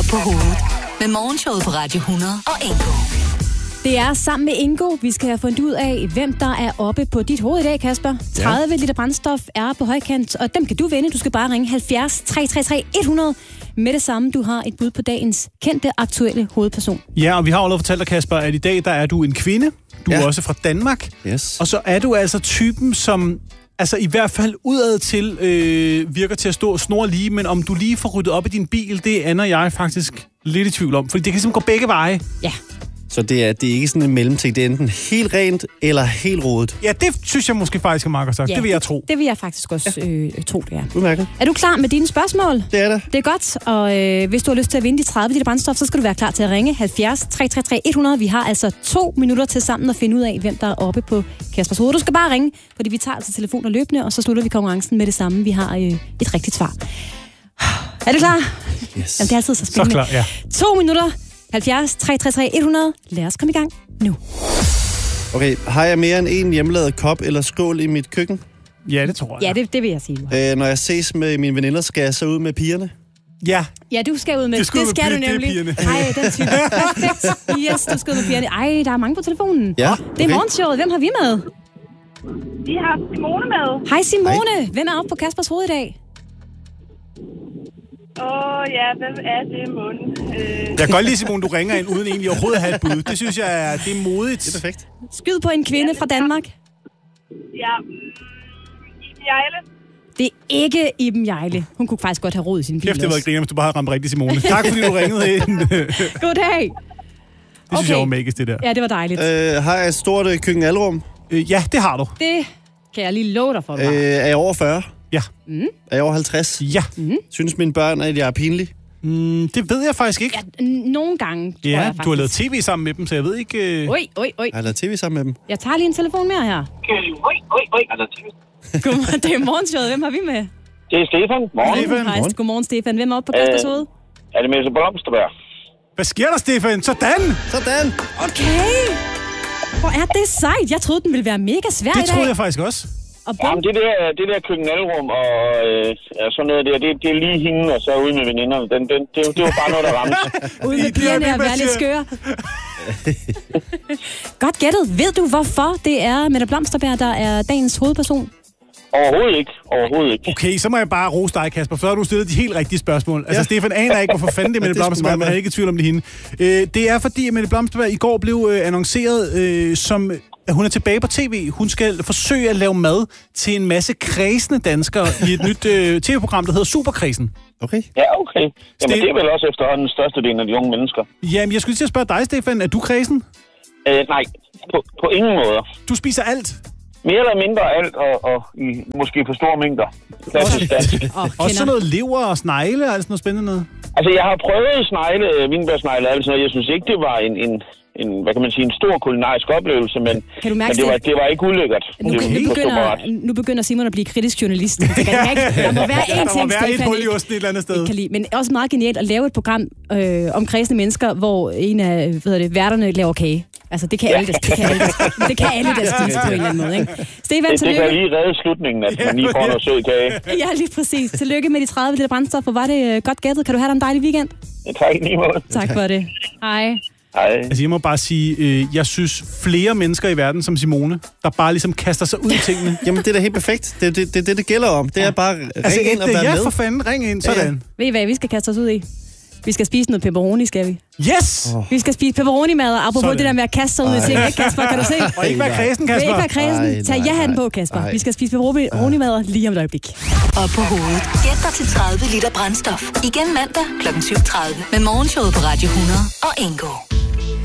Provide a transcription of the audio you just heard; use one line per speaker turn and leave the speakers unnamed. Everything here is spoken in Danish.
på hovedet. Med Morgenshowet på Radio 100 og Ingo.
Det er sammen med Ingo, vi skal have fundet ud af, hvem der er oppe på dit hoved i dag, Kasper. 30 liter brændstof er på højkant, og dem kan du vinde. Du skal bare ringe 70 333 100 med det samme. Du har et bud på dagens kendte, aktuelle hovedperson.
Ja, og vi har allerede fortalt dig, Kasper, at i dag der er du en kvinde. Du er også fra Danmark.
Yes.
Og så er du altså typen, som altså i hvert fald udad til virker til at stå snor lige, men om du lige får ryddet op i din bil, det ender jeg faktisk lidt i tvivl om. Fordi det kan simpelthen gå begge veje.
Ja.
Så det er ikke sådan en mellemting. Det er enten helt rent eller helt rodet.
Ja, det synes jeg måske faktisk er meget godt sagt. Det vil jeg tro.
Det vil jeg faktisk også tro, det er.
Udmærket.
Er du klar med dine spørgsmål?
Det er det.
Det er godt, og hvis du har lyst til at vinde de 30 liter brændstof, så skal du være klar til at ringe 70 333 100. Vi har altså 2 minutter til sammen at finde ud af, hvem der er oppe på Kaspers hoved. Du skal bare ringe, fordi vi tager altså telefoner løbende, og så slutter vi konkurrencen med det samme. Vi har et rigtigt svar. Er du klar?
Yes.
Jamen, det er altid så spændende.
Så klar, ja.
2 minutter. 70 333 100. Lad os komme i gang nu.
Okay, har jeg mere end en hjemmelavet kop eller skål i mit køkken?
Ja, det tror jeg.
Ja, det vil jeg sige.
Når jeg ses med mine veninder, skal jeg så ud med pigerne?
Ja.
Ja, du skal ud med.
Det skal
du nemlig. Ej, den type. Perfekt. Yes, du skal ud med pigerne. Ej, der er mange på telefonen.
Ja,
Det er morgenshowet. Hvem har vi med?
Vi har Simone med.
Hej Simone. Hvem er oppe på Kaspers hoved i dag?
Ja, hvem er det, Måne?
Jeg kan godt lide, Simone, du ringer ind uden egentlig overhovedet at have et bud. Det synes jeg det er modigt.
Det er perfekt.
Skyd på en kvinde fra Danmark.
Ja, Iben Jejle.
Det er ikke Iben Jejle. Hun kunne faktisk godt have råd i sin bil.
Kæft, det var griner, hvis du bare havde ramt rigtigt, Simone. Tak, fordi du ringede ind.
Goddag.
Det synes jeg var magisk, det der.
Ja, det var dejligt.
Har jeg et stort køkkenalrum?
Ja, det har du.
Det kan jeg lige love dig for.
Er jeg over 40?
Ja.
Er jeg over 50?
Ja.
Synes mine børn, at jeg er pinlig?
Det ved jeg faktisk ikke.
Ja, nogle gange, tror jeg faktisk.
Du har lavet tv sammen med dem, så jeg ved ikke...
Oj.
Jeg har lavet tv sammen med dem.
Jeg tager lige en telefon mere her. Godmorgen, det er morgenshowet. Hvem har vi med?
Det er Stefan. Morgen.
Hej, godmorgen Stefan. Hvem er oppe på Kaspers hoved?
Er det Messe Blomsterberg?
Hvad sker der, Stefan? Sådan!
Okay. Hvor er det sejt. Jeg troede, den ville være mega svær i dag.
Det troede jeg faktisk også.
Jamen, det der køkkenalrum og sådan noget der, det er lige hende, og så ude med veninderne. Det var bare noget, der ramte.
Ude med pigerne og være lidt skøre. Godt gættet. Ved du, hvorfor det er Mette Blomsterberg, der er dagens hovedperson?
Overhovedet ikke.
Okay, så må jeg bare rose dig, Kasper, for har du stillet de helt rigtige spørgsmål. Altså, Stefan aner ikke, hvorfor fanden det er Mette Blomsterberg, men han er ikke i tvivl om det hende. Det er fordi, at Mette Blomsterberg i går blev annonceret som... at hun er tilbage på tv. Hun skal forsøge at lave mad til en masse kredsende danskere i et nyt tv-program, der hedder Superkredsen.
Okay.
Ja, okay. Jamen, det er vel også efterhånden størstedelen af de unge mennesker.
Jamen, jeg skulle lige til at spørge dig, Stefan. Er du kredsen?
Nej, på ingen måder.
Du spiser alt?
Mere eller mindre alt, og måske for store mængder. Klassisk dansk.
Og sådan noget lever og snegle og alt sådan noget spændende noget?
Altså, jeg har prøvet vinbærsnegle og alt sådan noget. Jeg synes ikke, det var en hvad kan man sige, en stor kulinarisk oplevelse, men det var ikke ulækkert.
Nu begynder Simon at blive kritisk journalist. Der må være en ting,
Stefan ikke et eller andet sted.
Kan lide. Men også meget genialt at lave et program om kredsende mennesker, hvor en af værterne laver kage. Altså, det kan alle, det kan alle, der spiser på en eller anden måde, ikke? Stefan,
det kan lige redde slutningen, at man lige får noget sød kage.
Ja, lige præcis. Tillykke med de 30 liter brændstof, og var det godt gættet. Kan du have dig en dejlig weekend?
Tak lige måde.
Tak for det. Hej.
Altså, jeg må bare sige, jeg synes flere mennesker i verden som Simone, der bare ligesom kaster sig ud i tingene.
Jamen, det er da helt perfekt. Det gælder om. Det er bare ring ind og være med.
Ja, for fanden, ring ind. Sådan.
Ved I hvad, vi skal kaste os ud i? Vi skal spise noget pepperoni, skal vi?
Yes!
Vi skal spise pepperoni-mad, og apropos det der med at kaste sig ud i ting, ikke, Kasper? Kan du se?
Og ikke være kredsen, Kasper.
Ikke være kredsen. Tag ja-hatten på, Kasper. Vi skal spise pepperoni-mad lige om et øjeblik.
Og på hovedet. Gæt dig til 30 liter brændstof. Igen mandag kl. 7:30 med Morgenshowet på Radio 100 og Ingo.